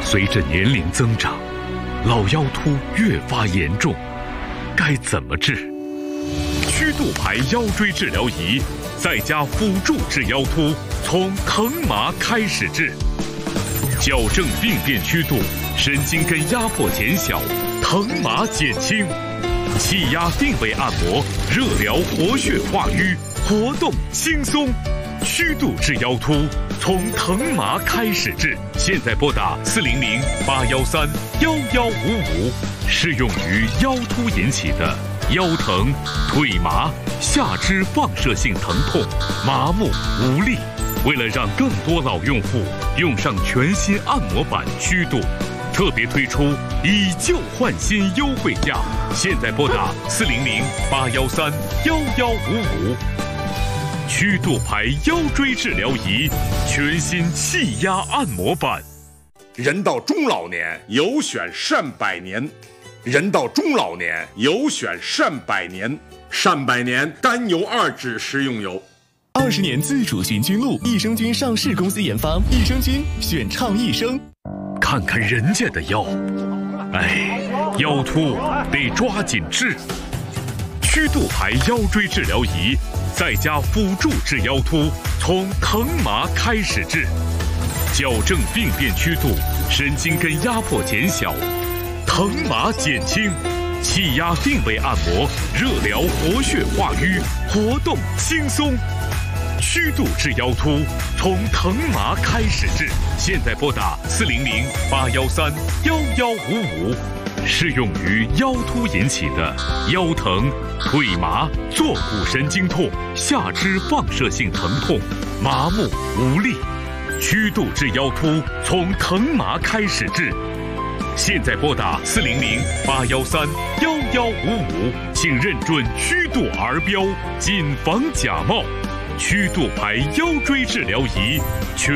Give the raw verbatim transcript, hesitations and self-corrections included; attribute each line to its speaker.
Speaker 1: 随着年龄增长，老腰突越发严重，该怎么治？曲度牌腰椎治疗仪在家辅助治腰突，从疼麻开始治，矫正病变曲度，神经根压迫减小，疼麻减轻，气压定位按摩，热疗活血化瘀，活动轻松。曲度治腰突，从疼麻开始治。现在拨打四零零八幺三幺幺五五，适用于腰突引起的腰疼、腿麻、下肢放射性疼痛、麻木无力。为了让更多老用户用上全新按摩板曲度，特别推出以旧换新优惠价。现在拨打四零零八幺三幺幺五五。曲度牌腰椎治疗仪，全新气压按摩板。
Speaker 2: 人到中老年，有选善百年。人到中老年，有选善百年。善百年甘油二酯食用油。
Speaker 3: 二十年自主寻菌露，益生菌上市公司研发，益生菌选畅益生。
Speaker 1: 看看人家的腰，哎，腰突得抓紧治。曲度牌腰椎治疗仪，在家辅助治腰突，从疼麻开始治，矫正病变曲度，神经根压迫减小，疼麻减轻，气压定位按摩，热疗活血化瘀，活动轻松。曲度治腰突，从疼麻开始治。现在拨打四零零八幺三幺幺五五，适用于腰突引起的腰疼、腿麻、坐骨神经痛、下肢放射性疼痛、麻木无力。曲度治腰突，从疼麻开始治。现在拨打四零零八幺三幺幺五五，请认准曲度儿标，谨防假冒。曲度牌腰椎治疗仪，全